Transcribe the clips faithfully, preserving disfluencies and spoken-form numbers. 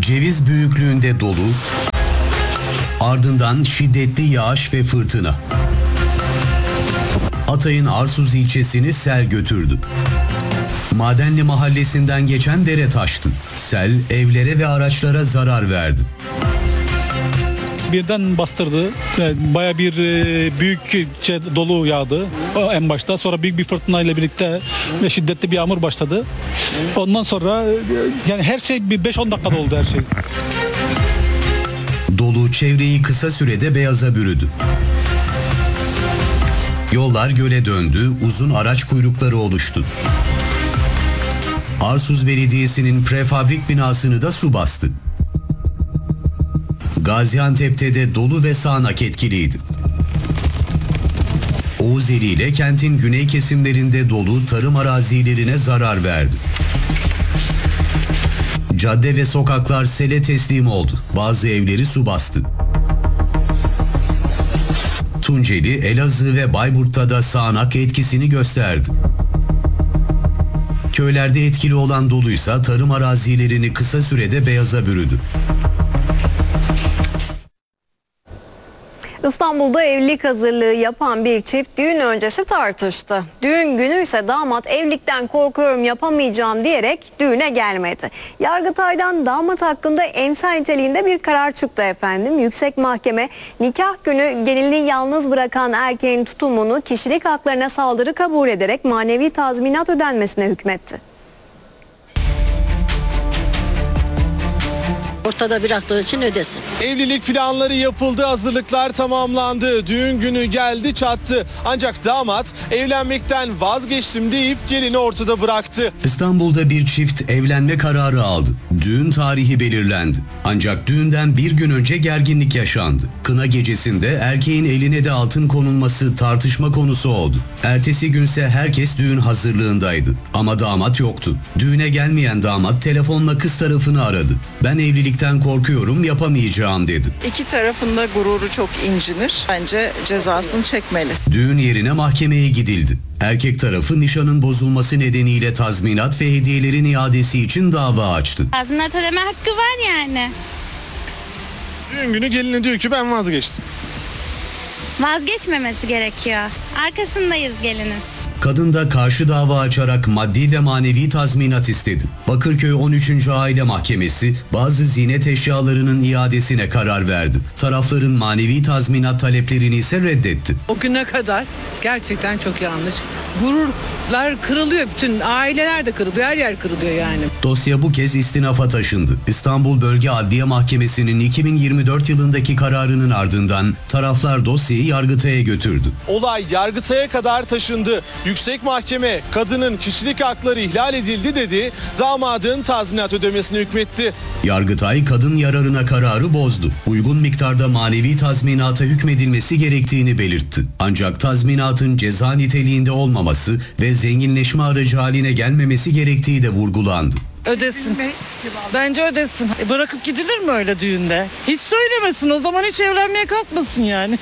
Ceviz büyüklüğünde dolu, ardından şiddetli yağış ve fırtına. Hatay'ın Arsuz ilçesini sel götürdü. Madenli mahallesinden geçen dere taştı. Sel evlere ve araçlara zarar verdi. Birden bastırdı. Yani bayağı bir e, büyük şey, dolu yağdı en başta. Sonra büyük bir fırtına ile birlikte ve şiddetli bir yağmur başladı. Ondan sonra e, yani her şey bir beş on dakikada oldu her şey. Dolu çevreyi kısa sürede beyaza bürüdü. Yollar göle döndü, uzun araç kuyrukları oluştu. Arsuz Belediyesi'nin prefabrik binasını da su bastı. Gaziantep'te de dolu ve sağanak etkiliydi. Oğuzeli ile kentin güney kesimlerinde dolu tarım arazilerine zarar verdi. Cadde ve sokaklar sele teslim oldu. Bazı evleri su bastı. Tunceli, Elazığ ve Bayburt'ta da sağanak etkisini gösterdi. Köylerde etkili olan doluysa tarım arazilerini kısa sürede beyaza bürüdü. İstanbul'da evlilik hazırlığı yapan bir çift düğün öncesi tartıştı. Düğün günü ise damat evlilikten korkuyorum yapamayacağım diyerek düğüne gelmedi. Yargıtay'dan damat hakkında emsal niteliğinde bir karar çıktı efendim. Yüksek Mahkeme nikah günü gelinliği yalnız bırakan erkeğin tutumunu kişilik haklarına saldırı kabul ederek manevi tazminat ödenmesine hükmetti. Ortada bıraktığı için ödesin. Evlilik planları yapıldı, hazırlıklar tamamlandı. Düğün günü geldi çattı. Ancak damat evlenmekten vazgeçtim deyip gelini ortada bıraktı. İstanbul'da bir çift evlenme kararı aldı. Düğün tarihi belirlendi. Ancak düğünden bir gün önce gerginlik yaşandı. Kına gecesinde erkeğin eline de altın konulması tartışma konusu oldu. Ertesi günse herkes düğün hazırlığındaydı. Ama damat yoktu. Düğüne gelmeyen damat telefonla kız tarafını aradı. Ben evlilik korkuyorum yapamayacağım dedi. İki tarafın da gururu çok incinir. Bence cezasını çekmeli. Düğün yerine mahkemeye gidildi. Erkek tarafı nişanın bozulması nedeniyle tazminat ve hediyelerin iadesi için dava açtı. Tazminat ödeme hakkı var yani. Düğün günü gelini diyor ki ben vazgeçtim. Vazgeçmemesi gerekiyor. Arkasındayız gelinin. Kadın da karşı dava açarak maddi ve manevi tazminat istedi. Bakırköy on üçüncü Aile Mahkemesi bazı ziynet eşyalarının iadesine karar verdi. Tarafların manevi tazminat taleplerini ise reddetti. O güne kadar gerçekten çok yanlış. Gururlar kırılıyor, bütün aileler de kırılıyor, her yer kırılıyor yani. Dosya bu kez istinafa taşındı. İstanbul Bölge Adliye Mahkemesi'nin iki bin yirmi dört yılındaki kararının ardından taraflar dosyayı Yargıtay'a götürdü. Olay Yargıtay'a kadar taşındı. Yüksek Mahkeme kadının kişilik hakları ihlal edildi dedi, damadın tazminat ödemesine hükmetti. Yargıtay kadın yararına kararı bozdu. Uygun miktarda manevi tazminata hükmedilmesi gerektiğini belirtti. Ancak tazminatın ceza niteliğinde olmaması ve zenginleşme aracı haline gelmemesi gerektiği de vurgulandı. Ödesin. Bence ödesin. E bırakıp gidilir mi öyle düğünde? Hiç söylemesin, o zaman hiç evlenmeye kalkmasın yani.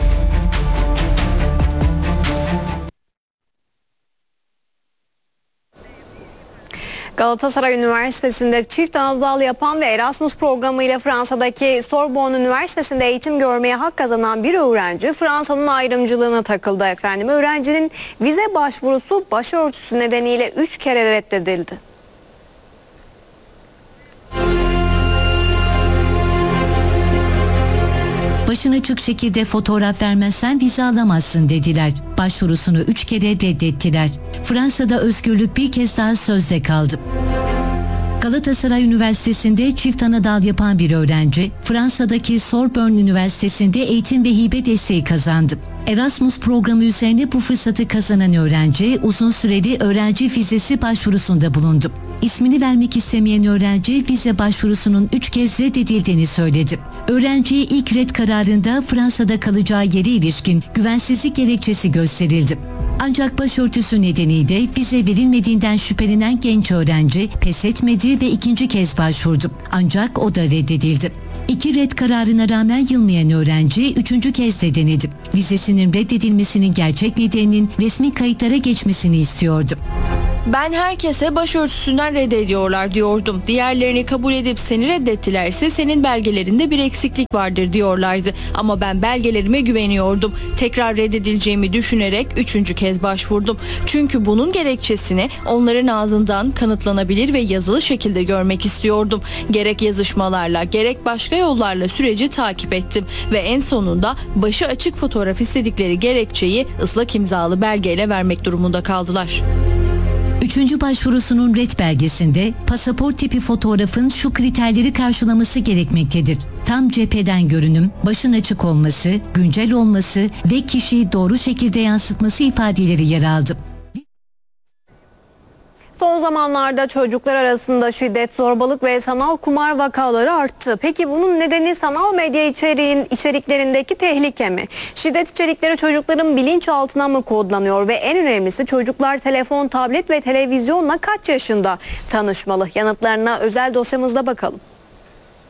Galatasaray Üniversitesi'nde çift anadal yapan ve Erasmus programıyla Fransa'daki Sorbonne Üniversitesi'nde eğitim görmeye hak kazanan bir öğrenci Fransa'nın ayrımcılığına takıldı efendim. Öğrencinin vize başvurusu başörtüsü nedeniyle üç kere reddedildi. Başına açık şekilde fotoğraf vermezsen vize alamazsın dediler. Başvurusunu üç kere reddettiler. Fransa'da özgürlük bir kez daha sözde kaldı. Galatasaray Üniversitesi'nde çift anadal yapan bir öğrenci, Fransa'daki Sorbonne Üniversitesi'nde eğitim ve hibe desteği kazandı. Erasmus programı üzerine bu fırsatı kazanan öğrenci uzun süreli öğrenci vizesi başvurusunda bulundu. İsmini vermek istemeyen öğrenci vize başvurusunun üç kez reddedildiğini söyledi. Öğrenciye ilk red kararında Fransa'da kalacağı yere ilişkin güvensizlik gerekçesi gösterildi. Ancak başörtüsü nedeniyle vize verilmediğinden şüphelenen genç öğrenci pes etmedi ve ikinci kez başvurdu. Ancak o da reddedildi. İki red kararına rağmen yılmayan öğrenci üçüncü kez de denedi. Vizesinin reddedilmesinin gerçek nedeninin resmi kayıtlara geçmesini istiyordu. Ben herkese başörtüsünden reddediyorlar diyordum. Diğerlerini kabul edip seni reddettilerse senin belgelerinde bir eksiklik vardır diyorlardı. Ama ben belgelerime güveniyordum. Tekrar reddedileceğimi düşünerek üçüncü kez başvurdum. Çünkü bunun gerekçesini onların ağzından kanıtlanabilir ve yazılı şekilde görmek istiyordum. Gerek yazışmalarla gerek başka yollarla süreci takip ettim ve en sonunda başı açık fotoğraf istedikleri gerekçeyi ıslak imzalı belgeyle vermek durumunda kaldılar. Üçüncü başvurusunun ret belgesinde pasaport tipi fotoğrafın şu kriterleri karşılaması gerekmektedir. Tam cepheden görünüm, başın açık olması, güncel olması ve kişiyi doğru şekilde yansıtması ifadeleri yer aldı. Son zamanlarda çocuklar arasında şiddet, zorbalık ve sanal kumar vakaları arttı. Peki bunun nedeni sanal medya içeriğin içeriklerindeki tehlike mi? Şiddet içerikleri çocukların bilinçaltına mı kodlanıyor ve en önemlisi çocuklar telefon, tablet ve televizyonla kaç yaşında tanışmalı? Yanıtlarına özel dosyamızda bakalım.